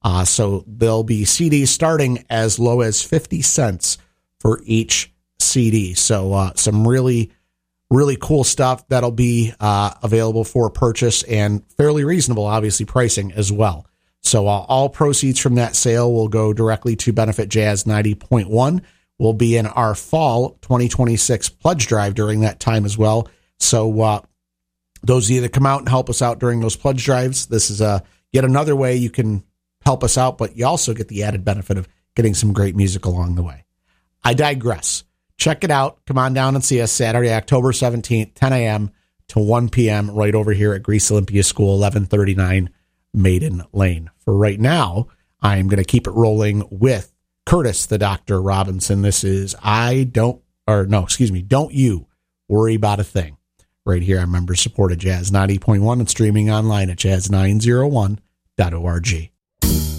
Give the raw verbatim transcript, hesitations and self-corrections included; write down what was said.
Uh, so there'll be C Ds starting as low as fifty cents for each C D. So uh, some really, really cool stuff that'll be uh, available for purchase and fairly reasonable, obviously, pricing as well. So uh, all proceeds from that sale will go directly to benefit Jazz ninety point one. We'll be in our fall twenty twenty-six pledge drive during that time as well. So uh, those of you that come out and help us out during those pledge drives, this is a, yet another way you can help us out, but you also get the added benefit of getting some great music along the way. I digress. Check it out. Come on down and see us Saturday, October seventeenth, ten a.m. to one p.m. right over here at Greece Olympia School, eleven thirty-nine Maiden Lane. For right now, I'm going to keep it rolling with Curtis the Doctor Robinson. This is I Don't, or no, excuse me, Don't You Worry About a Thing. Right here on member-supported Jazz ninety point one and streaming online at jazz nine oh one dot org.